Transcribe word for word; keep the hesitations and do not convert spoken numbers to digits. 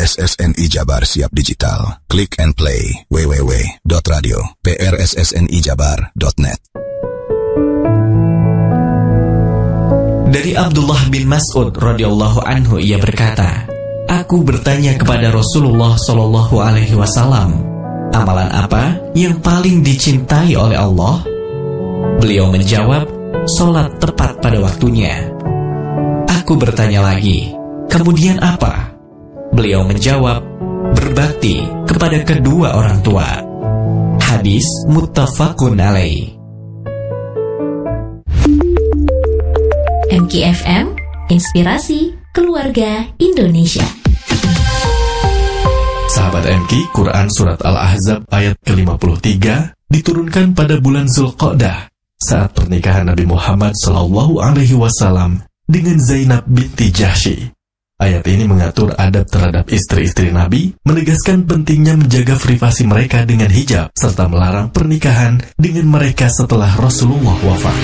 S S N I Jabar Siap Digital. Click and play w w w dot radio p r s s n i jabar dot net. Dari Abdullah bin Mas'ud radhiyallahu anhu, ia berkata, aku bertanya kepada Rasulullah sallallahu alaihi wasallam, amalan apa yang paling dicintai oleh Allah? Beliau menjawab, sholat tepat pada waktunya. Aku bertanya lagi, kemudian apa? Beliau menjawab, berbakti kepada kedua orang tua. Hadis muttafaqun alaih. M K F M, Inspirasi Keluarga Indonesia. Sahabat M K, Quran Surat Al-Ahzab ayat ke lima puluh tiga diturunkan pada bulan Zulqa'dah saat pernikahan Nabi Muhammad shallallahu alaihi wasallam dengan Zainab binti Jahsy. Ayat ini mengatur adab terhadap istri-istri Nabi, menegaskan pentingnya menjaga privasi mereka dengan hijab, serta melarang pernikahan dengan mereka setelah Rasulullah wafat.